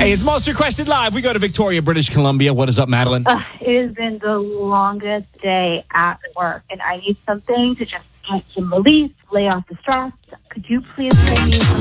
Hey, it's Most Requested Live. We go to Victoria, British Columbia. What is up, Madeline? It has been the longest day at work, and I need something to just get some relief, lay off the stress. Could you please play me some